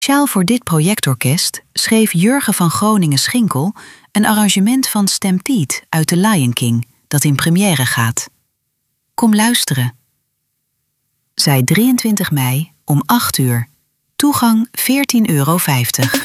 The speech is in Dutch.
Speciaal voor dit projectorkest schreef Jurgen van Groningen-Schinkel een arrangement van Stampede uit The Lion King, dat in première gaat. Kom luisteren. Zij 23 mei om 8 uur. Toegang €14,50.